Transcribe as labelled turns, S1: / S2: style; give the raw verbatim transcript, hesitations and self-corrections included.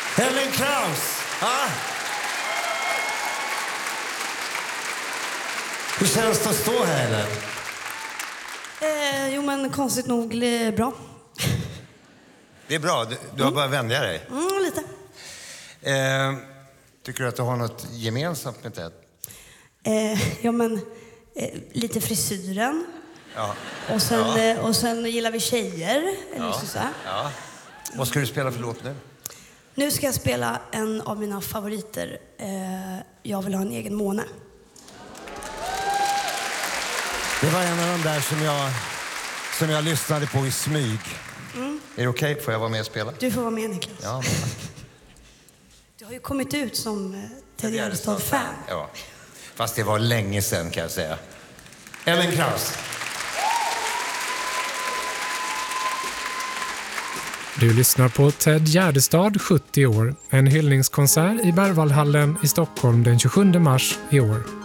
S1: Ellen Kraus! Ah. Hur känns det att stå här, Ellen?
S2: Eh, jo, men konstigt nog eh, bra.
S1: Det är bra. Du, du har bara vänja dig.
S2: Mm, lite.
S1: Eh, tycker du att du har något gemensamt med Ted?
S2: Eh, ja, men eh, lite frisyren.
S1: Ja.
S2: Och sen,
S1: Ja.
S2: eh, och sen gillar vi tjejer. Eller
S1: Ja.
S2: så så här.
S1: Ja. Vad ska du spela för låt nu?
S2: Nu ska jag spela en av mina favoriter. Eh, jag vill ha en egen måne.
S1: Det var en av de där som jag, som jag lyssnade på i smyg.
S2: Mm.
S1: Är det okej? Okay? Får jag vara med och spela?
S2: Du får vara med, Niklas.
S1: Ja,
S2: du har ju kommit ut som eh, Ted Gärdestad-fan.
S1: Ja, fast det var länge sedan kan jag säga. Ellen Kraus.
S3: Du lyssnar på Ted Gärdestad, sjuttio år. En hyllningskonsert i Berwaldhallen i Stockholm den tjugosjunde mars i år.